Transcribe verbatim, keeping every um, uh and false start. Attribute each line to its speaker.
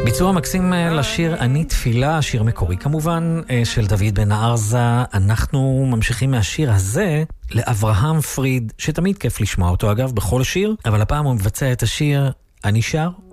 Speaker 1: ביצוע מקסים לשיר אני תפילה, שיר מקורי כמובן, של דוד בן ארזה. אנחנו ממשיכים מהשיר הזה לאברהם פריד, שתמיד כיף לשמוע אותו אגב בכל שיר, אבל הפעם הוא מבצע את השיר אני שר